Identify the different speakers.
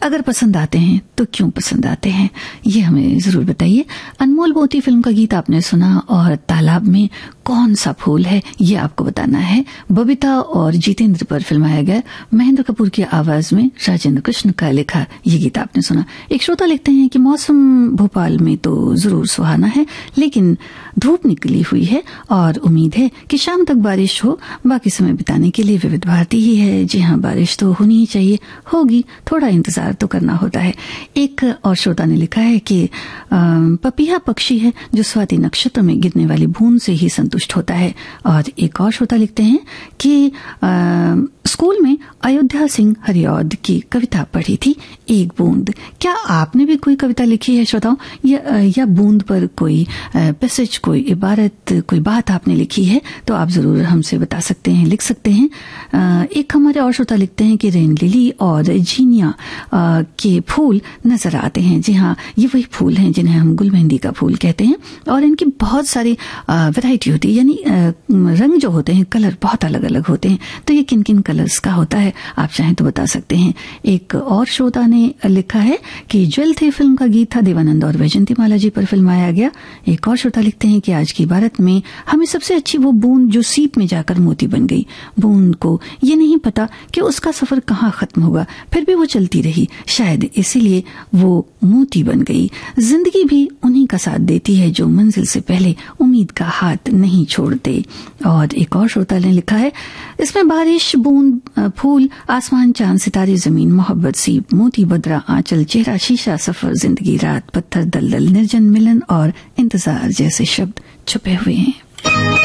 Speaker 1: अगर पसंद आते हैं तो क्यों पसंद आते हैं, ये हमें जरूर बताइए। अनमोल मोती फिल्म का गीत आपने सुना, और तालाब में कौन सा फूल है ये आपको बताना है। बबीता और जितेंद्र पर फिल्माया गया, महेंद्र कपूर की आवाज में राजेंद्र कृष्ण का लिखा ये गीत आपने सुना। एक श्रोता लिखते हैं कि मौसम भोपाल में तो जरूर सुहाना है, लेकिन धूप निकली हुई है और उम्मीद है कि शाम तक बारिश हो। बाकी समय बिताने के लिए विविध भारती ही है। जी हाँ, बारिश तो होनी ही चाहिए, होगी, थोड़ा इंतजार तो करना होता है। एक और श्रोता ने लिखा है कि पपीहा पक्षी है जो स्वाति नक्षत्र में गिरने वाली बूंद से ही संतुष्ट होता है। और एक और श्रोता लिखते हैं कि स्कूल में अयोध्या सिंह हरिऔध की कविता पढ़ी थी, एक बूंद। क्या आपने भी कोई कविता लिखी है श्रोताओं, या बूंद पर कोई पैसेज, कोई इबारत, कोई बात आपने लिखी है तो आप जरूर हमसे बता सकते हैं, लिख सकते हैं। एक हमारे और श्रोता लिखते हैं कि रेन लिली और जीनिया के फूल नजर आते हैं। जी हाँ, ये वही फूल हैं जिन्हें हम गुलमेहंदी का फूल कहते हैं, और इनकी बहुत सारी वैरायटी होती है, यानी रंग जो होते हैं, कलर बहुत अलग अलग होते हैं। तो ये किन किन कलर्स का होता है, आप चाहें तो बता सकते हैं। एक और श्रोता ने लिखा है कि ज्वेल थे फिल्म का गीत था, देवानंद और वैजंती माला जी पर फिल्माया गया। एक और श्रोता लिखते हैं कि आज की भारत में हमें सबसे अच्छी वो बूंद जो सीप में जाकर मोती बन गई। बूंद को ये नहीं पता कि उसका सफर कहाँ खत्म होगा, फिर भी वो चलती रही, शायद इसीलिए वो मोती बन गई। जिंदगी भी उन्हीं का साथ देती है जो मंजिल से पहले उम्मीद का हाथ नहीं छोड़ते। और एक और श्रोता ने लिखा है, इसमें बारिश, बूंद, फूल, आसमान, चांद, सितारे, जमीन, मोहब्बत, सीप, मोती, बदरा, आंचल, चेहरा, शीशा, सफर, जिंदगी, रात, पत्थर, दलदल, निर्जन, मिलन और इंतजार जैसे शब्द छुपे हुए हैं।